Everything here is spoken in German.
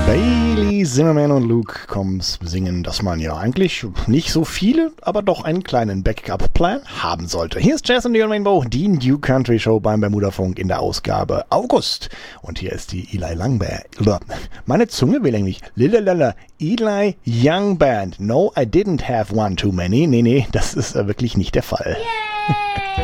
Bailey Zimmerman und Luke Combs singen, dass man ja eigentlich nicht so viele, aber doch einen kleinen Backup-Plan haben sollte. Hier ist Jazz and the Rainbow, die New Country Show beim Bermuda-Funk in der Ausgabe August. Und hier ist die Eli Young Band. Meine Zunge will eigentlich. Eli Young Band. No, I didn't have one too many. Nee, das ist wirklich nicht der Fall. Yay!